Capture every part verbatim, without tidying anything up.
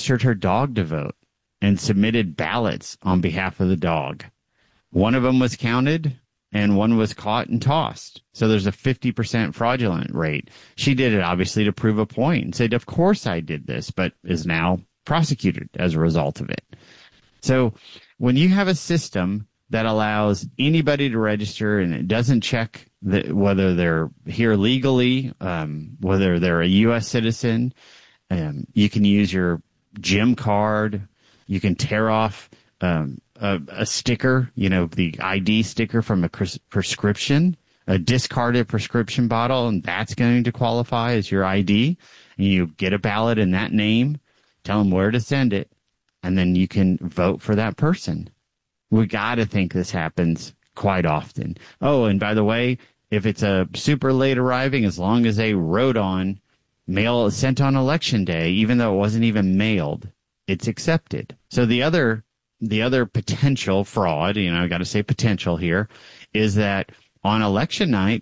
registered her dog to vote and submitted ballots on behalf of the dog. One of them was counted and one was caught and tossed. So there's a fifty percent fraudulent rate. She did it obviously to prove a point and said, of course I did this, but is now prosecuted as a result of it. So when you have a system that allows anybody to register and it doesn't check the, whether they're here legally, um, whether they're a U S citizen, um, you can use your gym card. You can tear off um, a, a sticker, you know, the I D sticker from a pres- prescription, a discarded prescription bottle, and that's going to qualify as your I D. And you get a ballot in that name, tell them where to send it, and then you can vote for that person. We got to think this happens quite often. Oh, and by the way, if it's a super late arriving, as long as they wrote on mail sent on election day, even though it wasn't even mailed, it's accepted. So the other the other potential fraud, you know, I got to say potential here, is that on election night,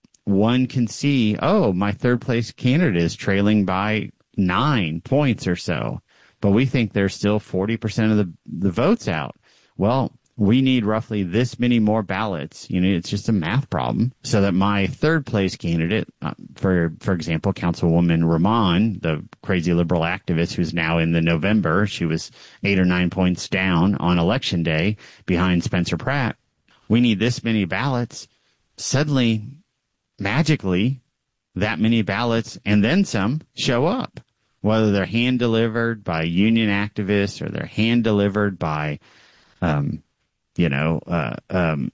one can see, oh, my third place candidate is trailing by nine points or so, but we think there's still forty percent of the, the votes out. Well, we need roughly this many more ballots. You know, it's just a math problem so that my third place candidate, uh, for, for example, Councilwoman Rahman, the crazy liberal activist who's now in the November, she was eight or nine points down on election day behind Spencer Pratt. We need this many ballots. Suddenly, magically, that many ballots and then some show up, whether they're hand delivered by union activists or they're hand delivered by, um, you know, uh, um,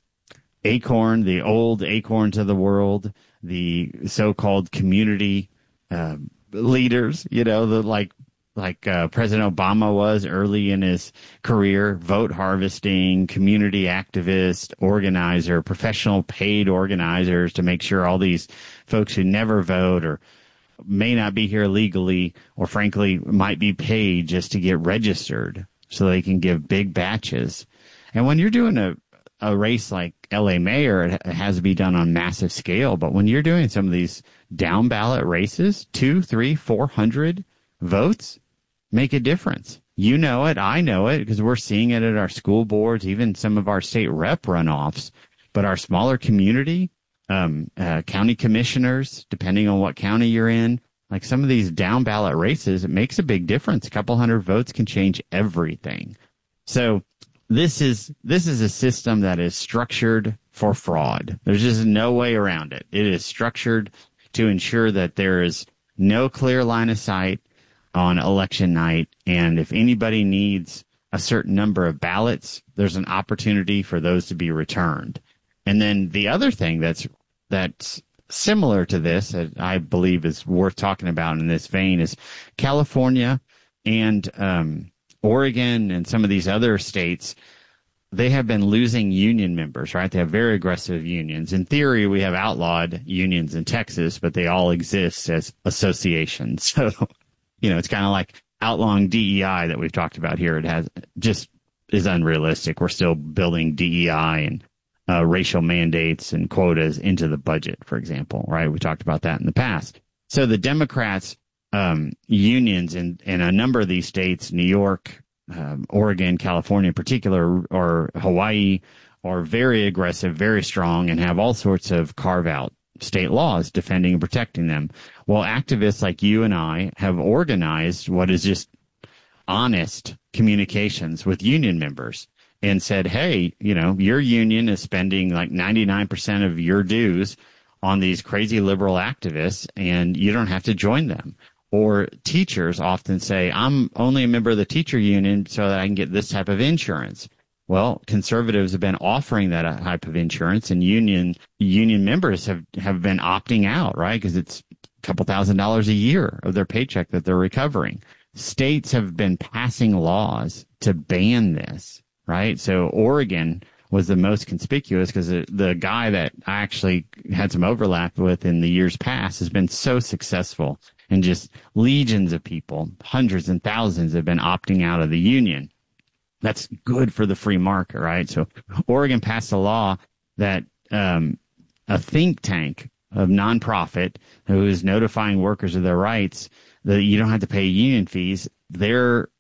Acorn, the old Acorns of the world, the so-called community uh, leaders, you know, the like like uh, President Obama was early in his career, vote harvesting, community activist, organizer, professional paid organizers to make sure all these folks who never vote or may not be here legally or frankly might be paid just to get registered so they can give big batches. And when you're doing a, a race like L A mayor, it has to be done on massive scale. But when you're doing some of these down ballot races, two, three, four hundred votes make a difference. You know it. I know it because we're seeing it at our school boards, even some of our state rep runoffs. But our smaller community, um, uh, county commissioners, depending on what county you're in, like some of these down ballot races, it makes a big difference. A couple hundred votes can change everything. So This is this is a system that is structured for fraud. There's just no way around it. It is structured to ensure that there is no clear line of sight on election night. And if anybody needs a certain number of ballots, there's an opportunity for those to be returned. And then the other thing that's that's similar to this, that I believe is worth talking about in this vein, is California and um Oregon and some of these other states, they have been losing union members, right? They have very aggressive unions. In theory, we have outlawed unions in Texas, but they all exist as associations. So, you know, it's kind of like outlawing D E I that we've talked about here. It has just is unrealistic. We're still building D E I and uh, racial mandates and quotas into the budget, for example, right? We talked about that in the past. So the Democrats Um, unions in, in a number of these states, New York, um, Oregon, California in particular, or Hawaii, are very aggressive, very strong, and have all sorts of carve-out state laws defending and protecting them. Well, activists like you and I have organized what is just honest communications with union members and said, hey, you know, your union is spending like ninety-nine percent of your dues on these crazy liberal activists, and you don't have to join them. Or teachers often say, I'm only a member of the teacher union so that I can get this type of insurance. Well, conservatives have been offering that type of insurance, and union union members have, have been opting out, right? Because it's a couple thousand dollars a year of their paycheck that they're recovering. States have been passing laws to ban this, right? So Oregon was the most conspicuous because the, the guy that I actually had some overlap with in the years past has been so successful. And just legions of people, hundreds and thousands, have been opting out of the union. That's good for the free market, right? So Oregon passed a law that um, a think tank of nonprofit who is notifying workers of their rights, that you don't have to pay union fees, their